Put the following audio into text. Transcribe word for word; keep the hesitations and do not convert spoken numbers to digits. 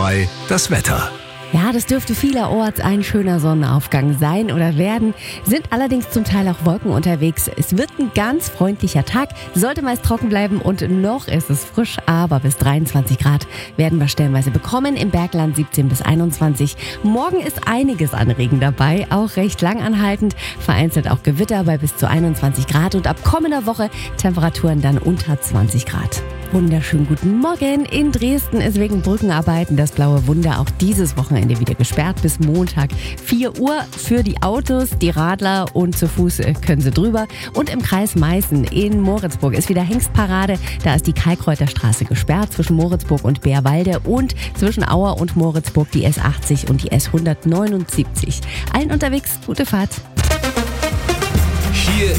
drei das Wetter. Ja, das dürfte vielerorts ein schöner Sonnenaufgang sein oder werden, sind allerdings zum Teil auch Wolken unterwegs. Es wird ein ganz freundlicher Tag, sollte meist trocken bleiben und noch ist es frisch, aber bis dreiundzwanzig Grad werden wir stellenweise bekommen, im Bergland siebzehn bis einundzwanzig. Morgen ist einiges an Regen dabei, auch recht lang anhaltend, vereinzelt auch Gewitter bei bis zu einundzwanzig Grad und ab kommender Woche Temperaturen dann unter zwanzig Grad. Wunderschönen guten Morgen. In Dresden ist wegen Brückenarbeiten das Blaue Wunder auch dieses Wochenende wieder gesperrt bis Montag vier Uhr. Für die Autos, die Radler und zu Fuß können sie drüber. Und im Kreis Meißen in Moritzburg ist wieder Hengstparade. Da ist die Kalkreuterstraße gesperrt zwischen Moritzburg und Bärwalde und zwischen Auer und Moritzburg die S achtzig und die S hundertneunundsiebzig. Allen unterwegs gute Fahrt. Hier